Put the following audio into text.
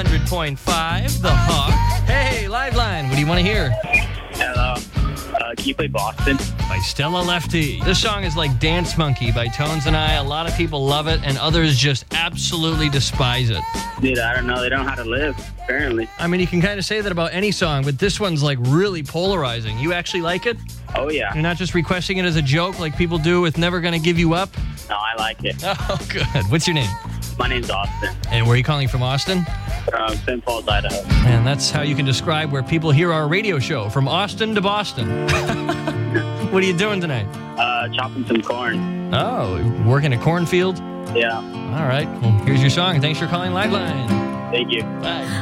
100.5, The Hawk. Hey, Liveline, what do you want to hear? Hello. Can you play Boston? By Stella Lefty. This song is like Dance Monkey by Tones and I. A lot of people love it, and others just absolutely despise it. Dude, I don't know. They don't know how to live, apparently. I mean, you can kind of say that about any song, but this one's like really polarizing. You actually like it? Oh, yeah. You're not just requesting it as a joke like people do with Never Gonna Give You Up? No, I like it. Oh, good. What's your name? My name's Austin. And where are you calling from, Austin? From St. Paul's, Idaho. And that's how you can describe where people hear our radio show, from Austin to Boston. What are you doing tonight? Chopping some corn. Oh, working a cornfield? Yeah. All right. Well, here's your song. Thanks for calling Liveline. Thank you. Bye.